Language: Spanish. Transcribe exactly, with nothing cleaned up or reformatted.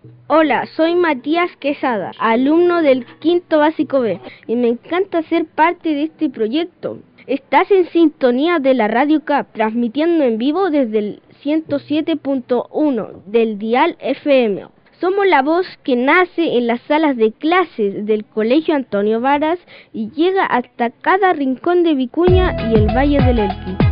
Hola, soy Matías Quesada, alumno del quinto básico B, y me encanta ser parte de este proyecto. Estás en sintonía de la Radio C A P, transmitiendo en vivo desde el ciento siete punto uno del dial F M. Somos la voz que nace en las salas de clases del Colegio Antonio Varas y llega hasta cada rincón de Vicuña y el Valle del Elqui.